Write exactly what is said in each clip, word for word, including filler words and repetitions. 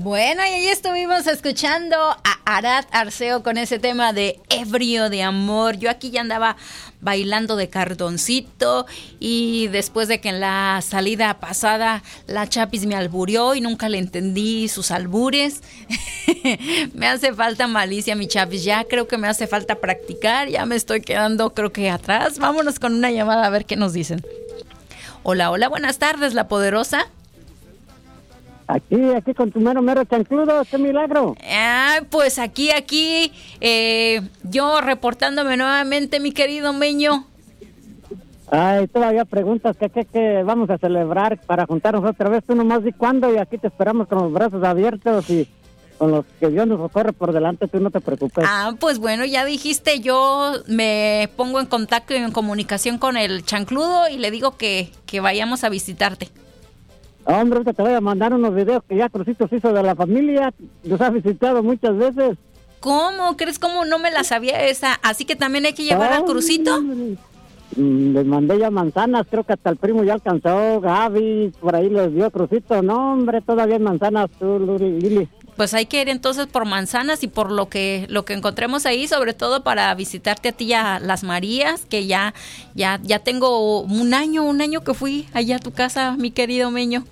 Bueno, y ahí estuvimos escuchando a Arad Arceo con ese tema de ebrio de amor. Yo aquí ya andaba bailando de cartoncito y después de que en la salida pasada la Chapis me alburió y nunca le entendí sus albures. Me hace falta malicia, mi Chapis, ya creo que me hace falta practicar, ya me estoy quedando creo que atrás. Vámonos con una llamada a ver qué nos dicen. Hola, hola, buenas tardes, la poderosa. Aquí, aquí con tu mero, mero chancludo, qué milagro. Ah, pues aquí, aquí, eh, yo reportándome nuevamente, mi querido Meño. Ay, todavía preguntas que, que, que vamos a celebrar para juntarnos otra vez. Tú nomás di cuándo y aquí te esperamos con los brazos abiertos y con los que Dios nos corre por delante, tú no te preocupes. Ah, pues bueno, ya dijiste, yo me pongo en contacto y en comunicación con el chancludo y le digo que, que vayamos a visitarte. Hombre, ahorita te voy a mandar unos videos que ya Crucitos hizo de la familia, los ha visitado muchas veces. ¿Cómo? ¿Crees cómo no me la sabía esa? Así que también hay que llevar al Crucito. Les mandé ya manzanas, creo que hasta el primo ya alcanzó, Gaby, por ahí les dio Crucito. No, hombre, todavía hay manzanas, tú, Lili. Pues hay que ir entonces por manzanas y por lo que lo que encontremos ahí, sobre todo para visitarte a ti y a las Marías, que ya ya ya tengo un año, un año que fui allá a tu casa, mi querido Meño.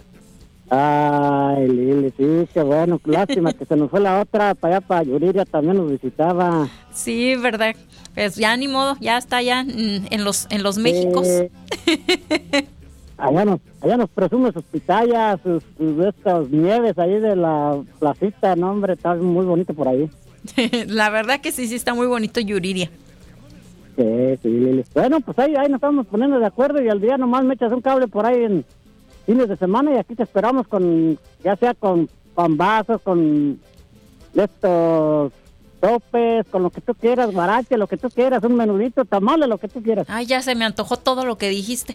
Ay, Lili, sí, qué bueno, lástima que se nos fue la otra, para allá, para Yuriria también nos visitaba. Sí, verdad, pues ya ni modo, ya está allá en, en los en los Méxicos. Eh, allá nos, allá nos presume sus pitayas, sus, sus estas nieves ahí de la placita, no hombre, está muy bonito por ahí. La verdad que sí, sí está muy bonito Yuriria. Sí, sí, Lili. Bueno, pues ahí, ahí nos estamos poniendo de acuerdo y al día nomás me echas un cable por ahí en fines de semana y aquí te esperamos con, ya sea con pambazos, con estos topes, con lo que tú quieras, guarache, lo que tú quieras, un menudito, tamales, lo que tú quieras. Ay, ya se me antojó todo lo que dijiste.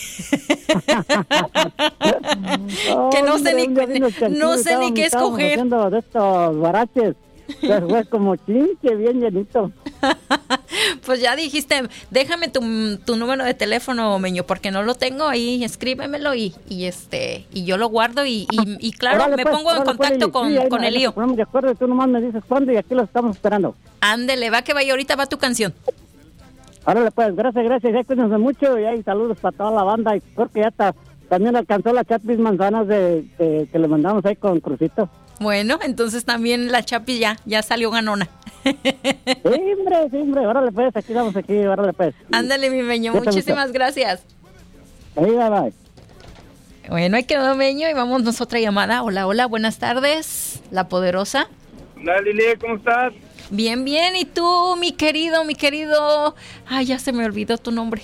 Oh, que no sé hombre, ni, no sé ni qué escoger. Haciendo de estos guaraches, pues fue como chinche, bien llenito. Pues ya dijiste, déjame tu, tu número de teléfono, Meño, porque no lo tengo ahí, escríbemelo y, y este y yo lo guardo y, y, y claro, órale, me pues, pongo en órale, contacto pues, con, sí, ahí con nos, el lío. Nos ponemos de acuerdo y tú nomás me dices cuándo y aquí lo estamos esperando. Ándele, va que vaya, ahorita va tu canción. Órale, pues, gracias, gracias, ya cuídense mucho y hay saludos para toda la banda y porque ya está, también alcanzó la Chapis manzanas de, de que le mandamos ahí con Crucito. Bueno, entonces también la Chapis ya, ya salió ganona. Sí, hombre, sí, hombre, órale pues, aquí vamos, aquí, órale pues. Ándale, mi Meño, muchísimas gracias. Ahí, bye, bye. Bueno, ahí quedó Meño y vamos a otra llamada. Hola, hola, buenas tardes, la poderosa. Hola, Lili, ¿cómo estás? Bien, bien, ¿y tú, mi querido, mi querido? Ay, ya se me olvidó tu nombre.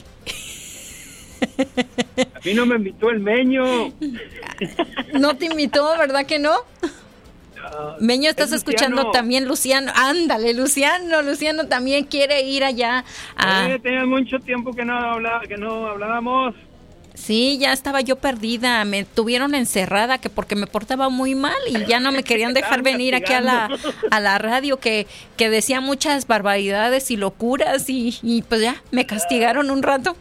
A mí no me invitó el Meño. No te invitó, ¿verdad que no? Uh, Meño, estás escuchando también Luciano. Ándale, Luciano, Luciano también quiere ir allá a... Eh, tenía mucho tiempo que no hablaba, que no hablábamos. Sí, ya estaba yo perdida, me tuvieron encerrada que porque me portaba muy mal y ya no me querían dejar venir aquí a la a la radio que, que decía muchas barbaridades y locuras y, y pues ya me castigaron un rato.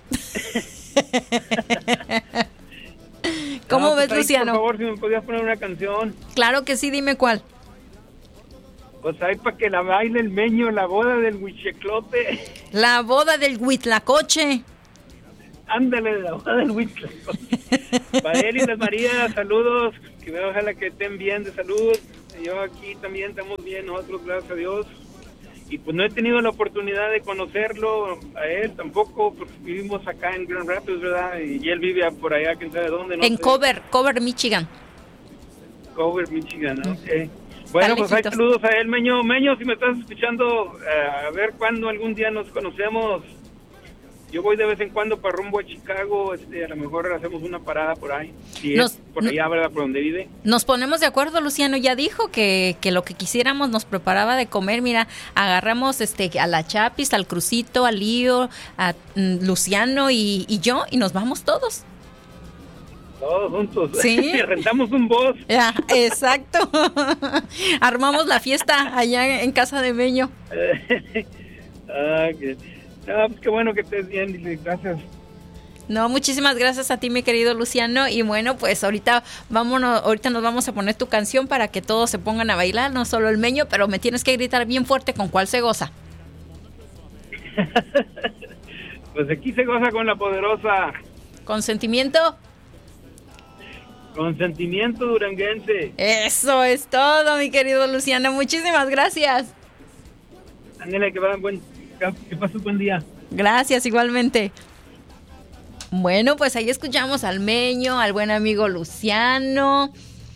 ¿Cómo no, ves, pues ahí, Luciano? Por favor, si me podías poner una canción. Claro que sí, dime cuál. Pues ahí para que la baile el Meño, la boda del huicheclote. La boda del huitlacoche. Ándale, la boda del huitlacoche. Para él y las Marías, saludos, que ojalá que estén bien de salud. Yo aquí también estamos bien, nosotros, gracias a Dios. Y pues no he tenido la oportunidad de conocerlo, a él tampoco, porque vivimos acá en Grand Rapids, ¿verdad? Y él vive por allá, quién sabe dónde, no En sé. Cover, Cover, Michigan. Cover, Michigan, ok. Bueno, pues hay saludos a él, Meño. Meño, si me estás escuchando, uh, a ver cuándo algún día nos conocemos. Yo voy de vez en cuando para rumbo a Chicago, este, a lo mejor hacemos una parada por ahí, si nos, es por allá, ¿verdad? Por donde vive. Nos ponemos de acuerdo, Luciano ya dijo que, que lo que quisiéramos nos preparaba de comer, mira, agarramos este a la Chapis, al Crucito, al Lío, a mm, Luciano y, y yo, y nos vamos todos. Todos juntos. Sí. Rentamos un bus. Ya, exacto. Armamos la fiesta allá en casa de Meño. ah, que... Ah, pues qué bueno que estés bien, Lili, gracias. No, muchísimas gracias a ti, mi querido Luciano. Y bueno, pues ahorita vámonos, ahorita nos vamos a poner tu canción para que todos se pongan a bailar, no solo el Meño, pero me tienes que gritar bien fuerte con cuál se goza. Pues aquí se goza con la poderosa. ¿Con sentimiento? Con sentimiento duranguense. Eso es todo, mi querido Luciano. Muchísimas gracias. Ándale, que pasen buen, que pasen un buen día. Gracias, igualmente. Bueno, pues ahí escuchamos al Meño, al buen amigo Luciano.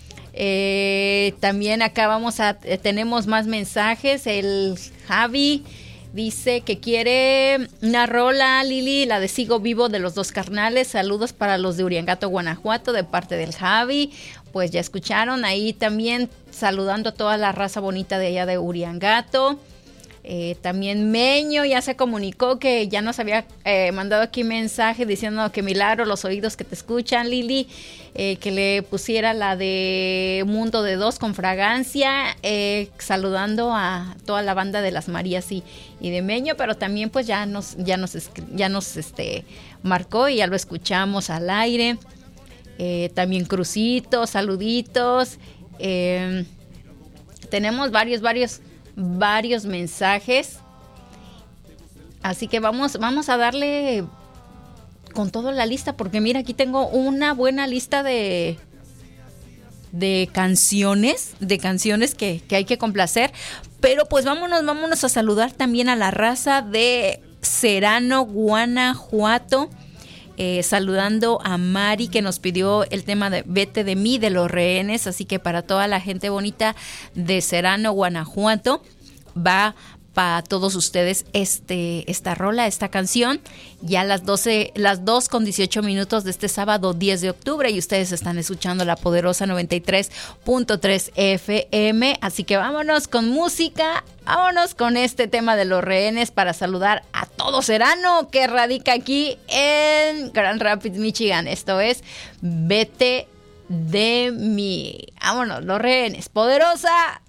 Eh, también acá vamos a, eh, tenemos más mensajes. El Javi dice que quiere una rola, Lili, la de Sigo Vivo de los Dos Carnales. Saludos para los de Uriangato, Guanajuato, de parte del Javi. Pues ya escucharon, ahí también saludando a toda la raza bonita de allá de Uriangato. Eh, también Meño ya se comunicó que ya nos había eh, mandado aquí mensaje diciendo que milagro los oídos que te escuchan, Lili, eh, que le pusiera la de Mundo de Dos con Fragancia, eh, saludando a toda la banda de las Marías y, y de Meño, pero también pues ya nos ya nos ya nos este marcó y ya lo escuchamos al aire. Eh, también Crucito, saluditos. Eh, tenemos varios varios varios mensajes, así que vamos vamos a darle con toda la lista, porque mira, aquí tengo una buena lista de de canciones de canciones que, que hay que complacer, pero pues vámonos vámonos a saludar también a la raza de Serrano, Guanajuato. Eh, saludando a Mari, que nos pidió el tema de Vete de mí, de Los Rehenes. Así que para toda la gente bonita de Serrano, Guanajuato, va para todos ustedes este esta rola, esta canción, ya a las doce, las dos con dieciocho minutos de este sábado diez de octubre, y ustedes están escuchando la poderosa noventa y tres punto tres F M, así que vámonos con música, vámonos con este tema de Los Rehenes para saludar a todo Serrano que radica aquí en Grand Rapids, Michigan. Esto es Vete de mí. Vámonos, Los Rehenes, poderosa